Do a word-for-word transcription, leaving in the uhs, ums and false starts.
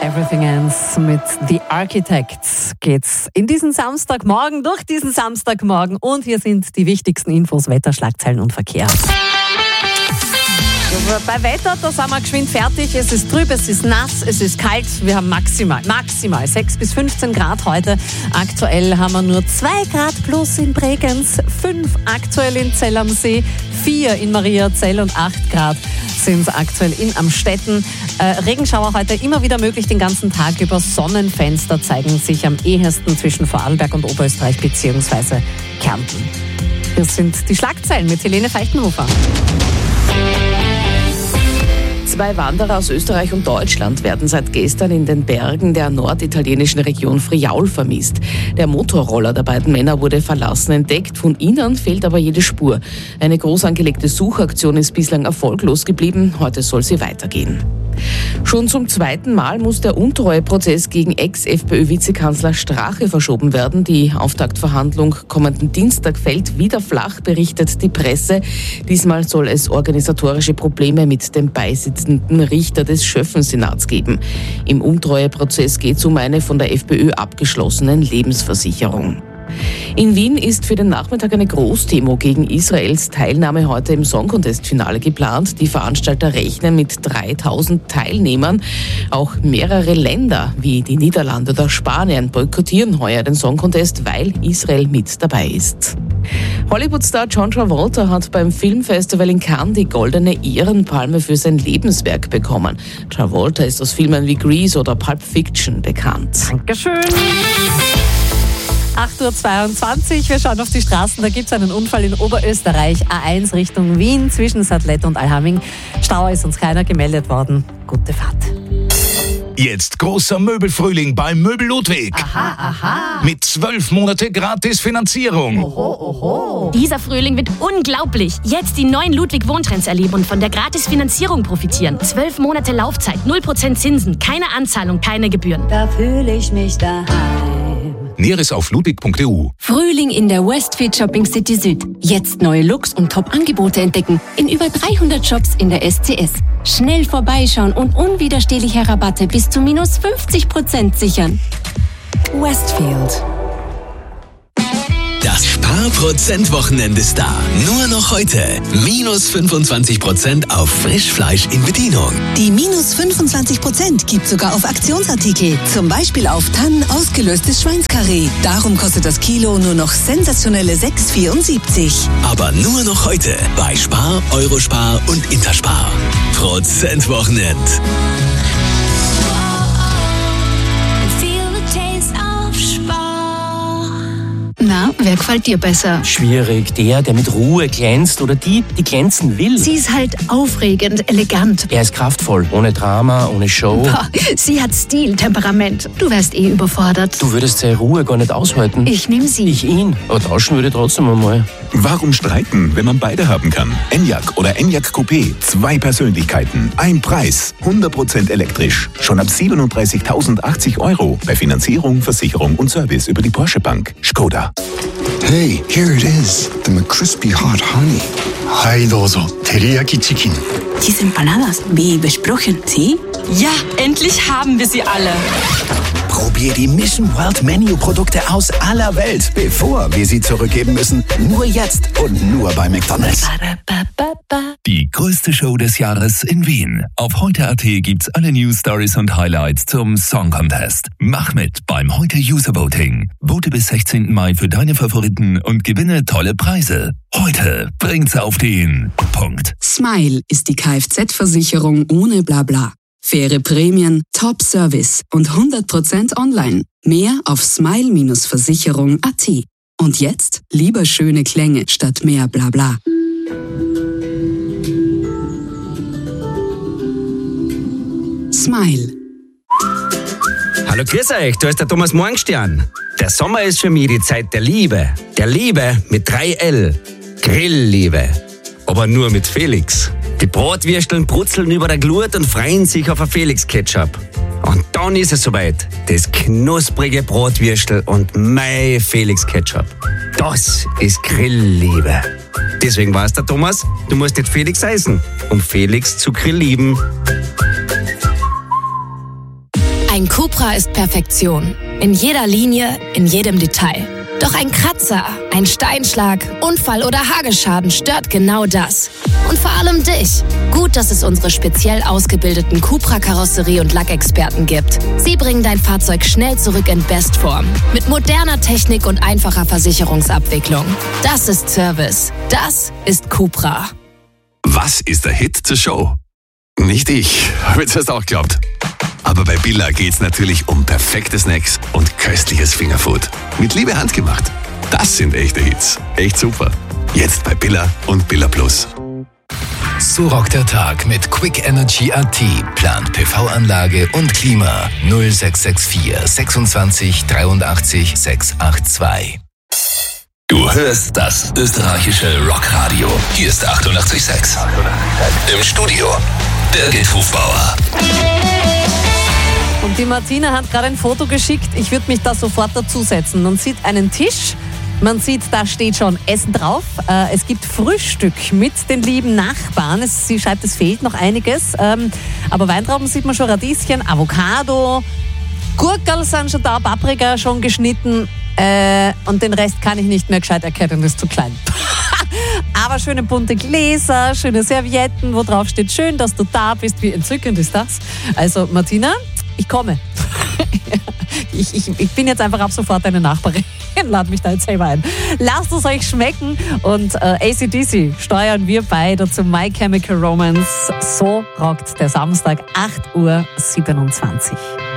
Everything Ends mit The Architects geht's in diesen Samstagmorgen, durch diesen Samstagmorgen. Und hier sind die wichtigsten Infos, Wetter, Schlagzeilen und Verkehr. Bei Wetter, da sind wir geschwind fertig. Es ist trüb, es ist nass, es ist kalt. Wir haben maximal, maximal sechs bis fünfzehn Grad heute. Aktuell haben wir nur zwei Grad plus in Bregenz, fünf aktuell in Zell am See, vier in Mariazell und acht Grad sind es aktuell in Amstetten. Äh, Regenschauer heute immer wieder möglich den ganzen Tag über. Sonnenfenster zeigen sich am ehesten zwischen Vorarlberg und Oberösterreich bzw. Kärnten. Hier sind die Schlagzeilen mit Helene Feichtenhofer. Zwei Wanderer aus Österreich und Deutschland werden seit gestern in den Bergen der norditalienischen Region Friaul vermisst. Der Motorroller der beiden Männer wurde verlassen entdeckt, von ihnen fehlt aber jede Spur. Eine groß angelegte Suchaktion ist bislang erfolglos geblieben, heute soll sie weitergehen. Schon zum zweiten Mal muss der Untreueprozess gegen Ex-F P Ö-Vizekanzler Strache verschoben werden. Die Auftaktverhandlung kommenden Dienstag fällt wieder flach, berichtet die Presse. Diesmal soll es organisatorische Probleme mit dem beisitzenden Richter des Schöffensenats geben. Im Untreueprozess geht es um eine von der FPÖ abgeschlossenen Lebensversicherung. In Wien ist für den Nachmittag eine Großdemo gegen Israels Teilnahme heute im Song Contest-Finale geplant. Die Veranstalter rechnen mit dreitausend Teilnehmern. Auch mehrere Länder wie die Niederlande oder Spanien boykottieren heuer den Song Contest, weil Israel mit dabei ist. Hollywood-Star John Travolta hat beim Filmfestival in Cannes die Goldene Ehrenpalme für sein Lebenswerk bekommen. Travolta ist aus Filmen wie Grease oder Pulp Fiction bekannt. Dankeschön. acht Uhr zweiundzwanzig, wir schauen auf die Straßen, da gibt es einen Unfall in Oberösterreich, A eins Richtung Wien, zwischen Satlet und Allhaming. Stau ist uns keiner gemeldet worden. Gute Fahrt. Jetzt großer Möbelfrühling bei Möbel Ludwig. Aha, aha. Mit zwölf Monate gratis Finanzierung. Oho, oho. Dieser Frühling wird unglaublich. Jetzt die neuen Ludwig Wohntrends erleben und von der gratis Finanzierung profitieren. Zwölf Monate Laufzeit, null Prozent Zinsen, keine Anzahlung, keine Gebühren. Da fühle ich mich daheim. Näheres auf ludwig punkt e u. Frühling in der Westfield Shopping City Süd. Jetzt neue Looks und Top-Angebote entdecken. In über dreihundert Shops in der S C S. Schnell vorbeischauen und unwiderstehliche Rabatte bis zu minus fünfzig Prozent sichern. Westfield. Das Sparprozent-Wochenende ist da. Nur noch heute. Minus fünfundzwanzig Prozent auf Frischfleisch in Bedienung. Die minus fünfundzwanzig Prozent gibt sogar auf Aktionsartikel. Zum Beispiel auf Tannen ausgelöstes Schweinskarree. Darum kostet das Kilo nur noch sensationelle sechs Komma vierundsiebzig. Aber nur noch heute bei Spar, Eurospar und Interspar. Prozent-Wochenend. Na, wer gefällt dir besser? Schwierig. Der, der mit Ruhe glänzt oder die, die glänzen will. Sie ist halt aufregend, elegant. Er ist kraftvoll, ohne Drama, ohne Show. Boah, sie hat Stil, Temperament. Du wärst eh überfordert. Du würdest seine Ruhe gar nicht aushalten. Ich nehme sie. Ich ihn. Aber tauschen würde trotzdem einmal. Warum streiten, wenn man beide haben kann? Enyaq oder Enyaq Coupé. Zwei Persönlichkeiten, ein Preis. hundert Prozent elektrisch. Schon ab siebenunddreißigtausendachtzig Euro. Bei Finanzierung, Versicherung und Service über die Porsche Bank. Skoda. Hey, here it is. The McCrispy Hot Honey. Hai dozo, teriyaki chicken. Diese Empanadas, wie besprochen, ¿sí? Ja, endlich haben wir sie alle. Probier die Mission World Menu Produkte aus aller Welt, bevor wir sie zurückgeben müssen. Nur jetzt und nur bei McDonald's. Die größte Show des Jahres in Wien. Auf heute punkt at gibt's alle News, Stories und Highlights zum Song Contest. Mach mit beim Heute User Voting. Vote bis sechzehnten Mai für deine Favoriten und gewinne tolle Preise. Heute bringt's auf den Punkt. Smile ist die Kfz-Versicherung ohne Blabla. Faire Prämien, Top-Service und hundert Prozent online. Mehr auf smile Bindestrich versicherung punkt at. Und jetzt lieber schöne Klänge statt mehr Blabla. Smile. Hallo, grüß euch, da ist der Thomas Morgenstern. Der Sommer ist für mich die Zeit der Liebe. Der Liebe mit drei L. Grillliebe. Aber nur mit Felix. Die Bratwürsteln brutzeln über der Glut und freuen sich auf ein Felix-Ketchup. Und dann ist es soweit. Das knusprige Bratwürstel und mein Felix-Ketchup. Das ist Grillliebe. Deswegen weiß der Thomas, du musst nicht Felix heißen, um Felix zu grillieben. Ein Cupra ist Perfektion. In jeder Linie, in jedem Detail. Doch ein Kratzer, ein Steinschlag, Unfall oder Hagelschaden stört genau das. Und vor allem dich. Gut, dass es unsere speziell ausgebildeten Cupra-Karosserie- und Lackexperten gibt. Sie bringen dein Fahrzeug schnell zurück in Bestform. Mit moderner Technik und einfacher Versicherungsabwicklung. Das ist Service. Das ist Cupra. Was ist der Hit zur Show? Nicht ich, habe jetzt erst auch geglaubt. Aber bei Billa geht's natürlich um perfekte Snacks und köstliches Fingerfood. Mit Liebe handgemacht. Das sind echte Hits. Echt super. Jetzt bei Billa und Billa Plus. So rockt der Tag mit Quick Energy A T. Plant P V-Anlage und Klima. null sechs sechs vier sechsundzwanzig dreiundachtzig sechshundertzweiundachtzig. Du hörst das österreichische Rockradio. Hier ist achtundachtzig Komma sechs. Im Studio Birgit Hofbauer. Und die Martina hat gerade ein Foto geschickt. Ich würde mich da sofort dazusetzen. Man sieht einen Tisch. Man sieht, da steht schon Essen drauf. Äh, es gibt Frühstück mit den lieben Nachbarn. Es, sie schreibt, es fehlt noch einiges. Ähm, aber Weintrauben sieht man schon, Radieschen, Avocado, Gurkel sind schon da, Paprika schon geschnitten. Äh, und den Rest kann ich nicht mehr gescheit erkennen, das ist zu klein. Aber schöne bunte Gläser, schöne Servietten, wo drauf steht, schön, dass du da bist. Wie entzückend ist das? Also Martina, ich komme. ich, ich, ich bin jetzt einfach ab sofort deine Nachbarin. Lad mich da jetzt selber ein. Lasst es euch schmecken und äh, A C D C steuern wir beide zu My Chemical Romance. So rockt der Samstag, acht Uhr siebenundzwanzig.